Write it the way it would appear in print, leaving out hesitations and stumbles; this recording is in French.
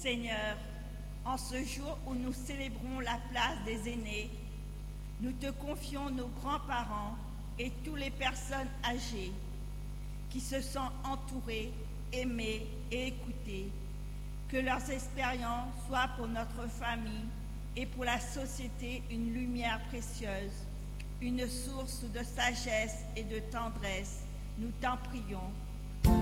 Seigneur, en ce jour où nous célébrons la place des aînés, nous te confions nos grands-parents et toutes les personnes âgées qui se sentent entourées, aimées et écoutées. Que leurs expériences soient pour notre famille et pour la société une lumière précieuse, une source de sagesse et de tendresse. Nous t'en prions